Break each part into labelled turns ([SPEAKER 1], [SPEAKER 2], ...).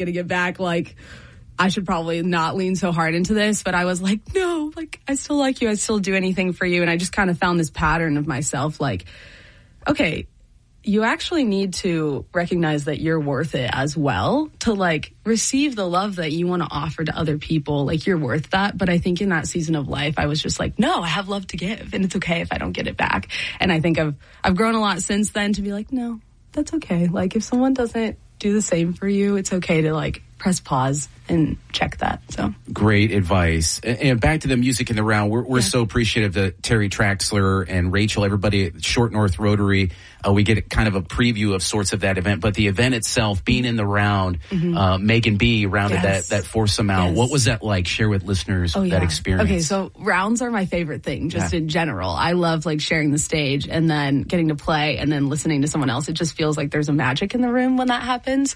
[SPEAKER 1] getting it back. Like, I should probably not lean so hard into this. But I was like, no, like, I still like you. I still do anything for you. And I just kind of found this pattern of myself, like, okay, you actually need to recognize that you're worth it as well to, like, receive the love that you want to offer to other people. Like, you're worth that. But I think in that season of life, I was just like, no, I have love to give, and it's okay if I don't get it back. And I think I've grown a lot since then to be like, no, that's okay. Like, if someone doesn't do the same for you, it's okay to, like, press pause and check that. So
[SPEAKER 2] great advice. And back to the music in the round, we're so appreciative that Terry Traxler and Rachel, everybody at Short North Rotary, we get kind of a preview of sorts of that event. But the event itself, being in the round, Megan B rounded that foursome out. Yes. What was that like? Share with listeners that experience.
[SPEAKER 1] Okay, so rounds are my favorite thing, just in general. I love, like, sharing the stage and then getting to play and then listening to someone else. It just feels like there's a magic in the room when that happens.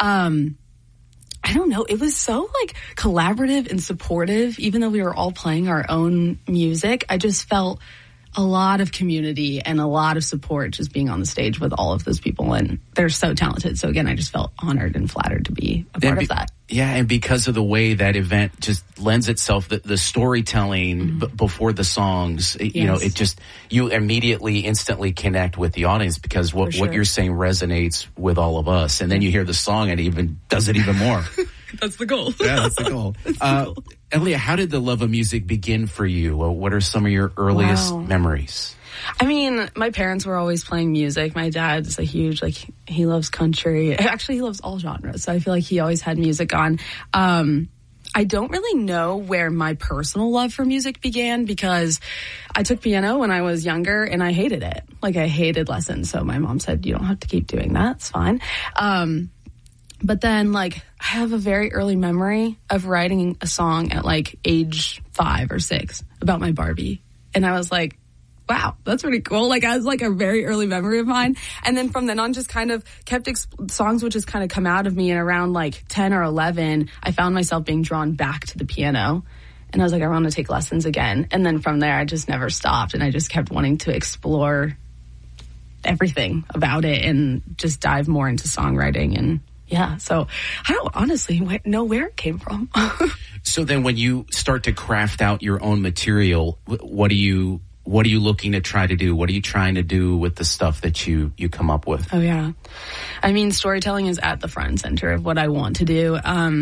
[SPEAKER 1] I don't know. It was so, like, collaborative and supportive, even though we were all playing our own music. I just felt a lot of community and a lot of support just being on the stage with all of those people. And they're so talented. So, again, I just felt honored and flattered to be a part of that.
[SPEAKER 2] Yeah, and because of the way that event just lends itself, the storytelling before the songs, you know, it just, you immediately, instantly connect with the audience because what you're saying resonates with all of us. And then you hear the song and it even does it even more.
[SPEAKER 1] That's the goal.
[SPEAKER 2] Yeah, that's the goal. Elia, how did the love of music begin for you? What are some of your earliest memories?
[SPEAKER 1] I mean, my parents were always playing music. My dad's a huge, like, he loves country. Actually, he loves all genres. So I feel like he always had music on. I don't really know where my personal love for music began because I took piano when I was younger and I hated it. Like, I hated lessons. So my mom said, you don't have to keep doing that. It's fine. But then, like, I have a very early memory of writing a song at, like, age 5 or 6 about my Barbie. And I was like, wow, that's pretty cool. Like, I was, like, a very early memory of mine. And then from then on, just kind of kept songs would just kind of come out of me. And around, like, 10 or 11, I found myself being drawn back to the piano. And I was like, I want to take lessons again. And then from there, I just never stopped. And I just kept wanting to explore everything about it and just dive more into songwriting. And yeah, so I don't honestly know where it came from.
[SPEAKER 2] So then when you start to craft out your own material, what are you looking to try to do? What are you trying to do with the stuff that you come up with?
[SPEAKER 1] Oh, yeah. I mean, storytelling is at the front and center of what I want to do.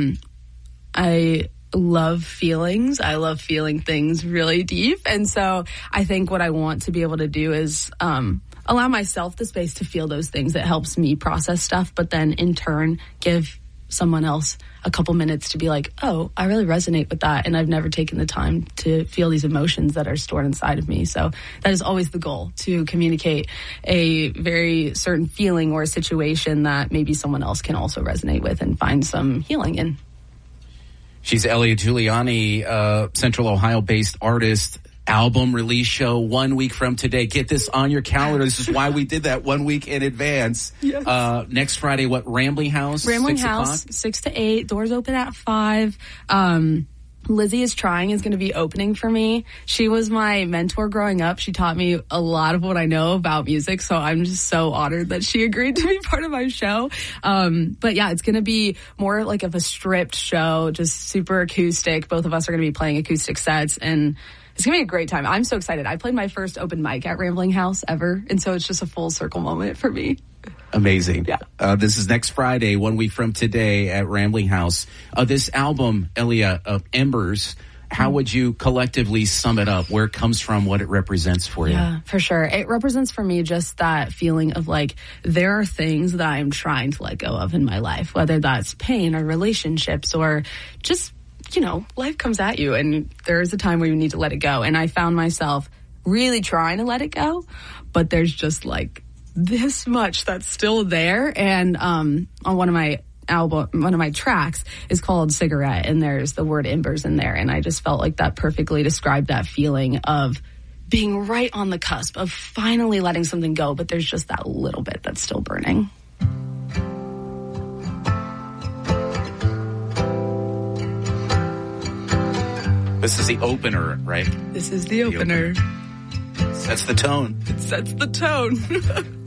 [SPEAKER 1] I love feelings. I love feeling things really deep. And so I think what I want to be able to do is allow myself the space to feel those things. That helps me process stuff, but then in turn give someone else a couple minutes to be like, oh, I really resonate with that. And I've never taken the time to feel these emotions that are stored inside of me. So that is always the goal, to communicate a very certain feeling or a situation that maybe someone else can also resonate with and find some healing in.
[SPEAKER 2] She's Elia Giuliani, Central Ohio-based artist. Album release show 1 week from today. Get this on your calendar. This is why we did that 1 week in advance. Yes. Next Friday, Rambling House?
[SPEAKER 1] Rambling House, 6 to 8. Doors open at 5. Lizzie is Trying is going to be opening for me. She was my mentor growing up. She taught me a lot of what I know about music, so I'm just so honored that she agreed to be part of my show. But yeah, it's going to be more like of a stripped show, just super acoustic. Both of us are going to be playing acoustic sets, and it's going to be a great time. I'm so excited. I played my first open mic at Rambling House ever, and so it's just a full circle moment for me.
[SPEAKER 2] Amazing. Yeah. This is next Friday, 1 week from today at Rambling House. This album, Elia, Embers, how would you collectively sum it up? Where it comes from, what it represents for you?
[SPEAKER 1] Yeah, for sure. It represents for me just that feeling of, like, there are things that I'm trying to let go of in my life, whether that's pain or relationships or just, you know, life comes at you and there's a time where you need to let it go. And I found myself really trying to let it go, but there's just, like, this much that's still there. And on one of my tracks is called Cigarette, and there's the word embers in there. And I just felt like that perfectly described that feeling of being right on the cusp of finally letting something go, but there's just that little bit that's still burning.
[SPEAKER 2] This is the opener, right?
[SPEAKER 1] This is the opener.
[SPEAKER 2] Sets the tone.
[SPEAKER 1] It sets the tone.